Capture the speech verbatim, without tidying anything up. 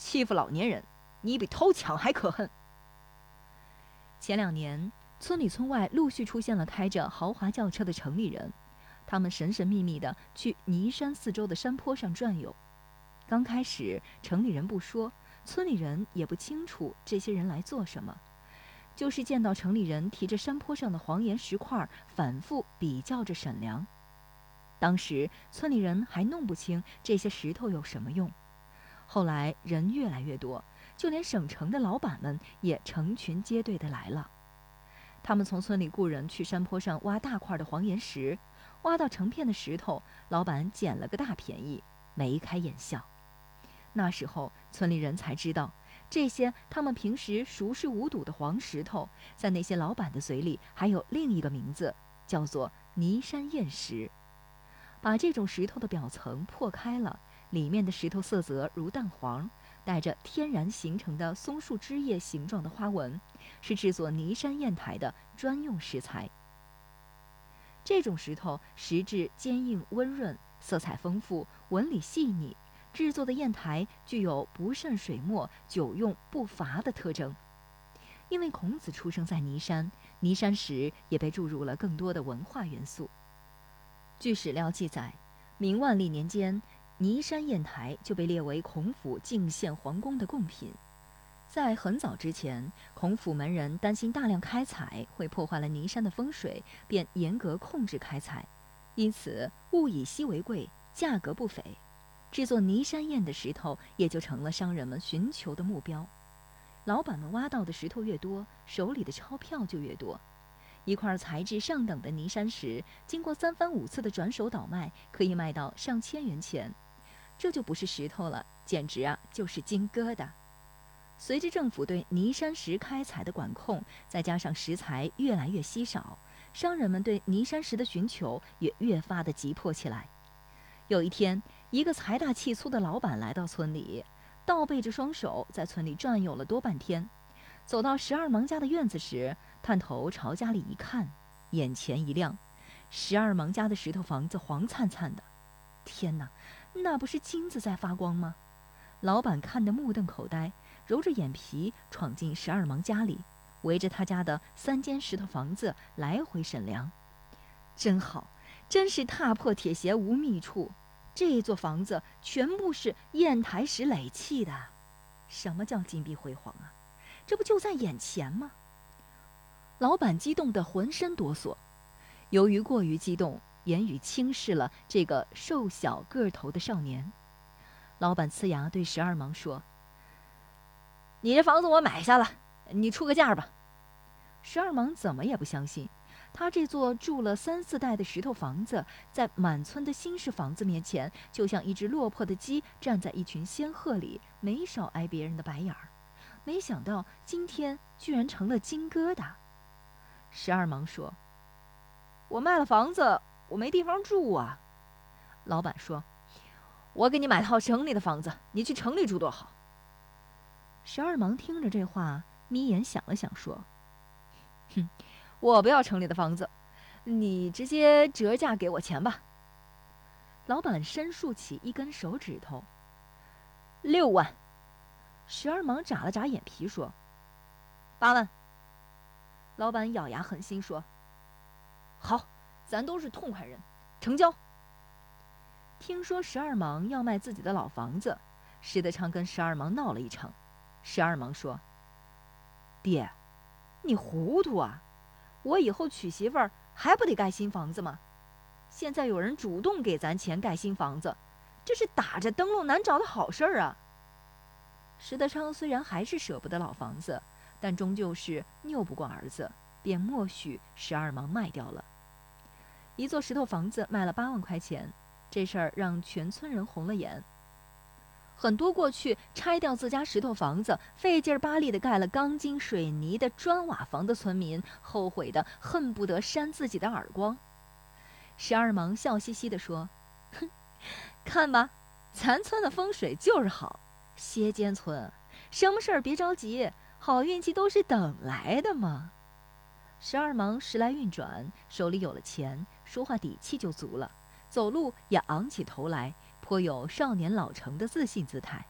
欺负老年人，你比偷抢还可恨。前两年，村里村外陆续出现了开着豪华轿车的城里人，他们神神秘秘地去尼山四周的山坡上转悠。刚开始，城里人不说，村里人也不清楚这些人来做什么，就是见到城里人提着山坡上的黄岩石块，反复比较着审量。当时村里人还弄不清这些石头有什么用，后来人越来越多，就连省城的老板们也成群结队地来了。他们从村里雇人去山坡上挖大块的黄岩石，挖到成片的石头，老板捡了个大便宜，眉开眼笑。那时候村里人才知道，这些他们平时熟视无睹的黄石头，在那些老板的嘴里还有另一个名字，叫做尼山砚石。把这种石头的表层破开了，里面的石头色泽如蛋黄，带着天然形成的松树枝叶形状的花纹，是制作尼山砚台的专用石材。这种石头石质坚硬温润，色彩丰富，纹理细腻，制作的砚台具有不渗水墨、久用不乏的特征。因为孔子出生在尼山，尼山石也被注入了更多的文化元素。据史料记载，明万历年间，尼山砚台就被列为孔府进献皇宫的贡品。在很早之前，孔府门人担心大量开采会破坏了尼山的风水，便严格控制开采，因此物以稀为贵，价格不菲。制作尼山砚的石头也就成了商人们寻求的目标。老板们挖到的石头越多，手里的钞票就越多。一块材质上等的尼山石，经过三番五次的转手倒卖，可以卖到上千元钱。这就不是石头了，简直啊就是金疙瘩。随着政府对尼山石开采的管控，再加上石材越来越稀少，商人们对尼山石的寻求也越发的急迫起来。有一天，一个财大气粗的老板来到村里，倒背着双手在村里转悠了多半天。走到十二芒家的院子时，探头朝家里一看，眼前一亮，十二芒家的石头房子黄灿灿的。天哪，那不是金子在发光吗？老板看得目瞪口呆，揉着眼皮闯进十二芒家里，围着他家的三间石头房子来回审量。真好，真是踏破铁鞋无觅处，这座房子全部是砚台石垒砌的。什么叫金碧辉煌啊？这不就在眼前吗？老板激动得浑身哆嗦，由于过于激动，言语轻视了这个瘦小个头的少年。老板呲牙对十二芒说：“你这房子我买下了，你出个价吧。”十二芒怎么也不相信，他这座住了三四代的石头房子，在满村的新式房子面前，就像一只落魄的鸡站在一群仙鹤里，没少挨别人的白眼儿。没想到今天居然成了金疙瘩。十二芒说：“我卖了房子，我没地方住啊。”老板说：“我给你买套城里的房子，你去城里住多好。”十二芒听着这话，眯眼想了想，说：“哼，我不要城里的房子，你直接折价给我钱吧。”老板伸竖起一根手指头：“六万。”十二芒眨了眨眼皮说：“八万。”老板咬牙狠心说：“好，咱都是痛快人，成交。”听说十二芒要卖自己的老房子，石德昌跟十二芒闹了一场。十二芒说：“爹，你糊涂啊！我以后娶媳妇儿还不得盖新房子吗？现在有人主动给咱钱盖新房子，这是打着灯笼难找的好事儿啊！”石德昌虽然还是舍不得老房子，但终究是拗不过儿子，便默许十二芒卖掉了。一座石头房子卖了八万块钱，这事儿让全村人红了眼。很多过去拆掉自家石头房子，费劲巴力地盖了钢筋水泥的砖瓦房的村民，后悔得恨不得扇自己的耳光。十二芒笑嘻嘻地说：“哼，看吧，咱村的风水就是好。歇间村，什么事儿别着急，好运气都是等来的嘛。”十二芒时来运转，手里有了钱，说话底气就足了，走路也昂起头来，颇有少年老成的自信姿态。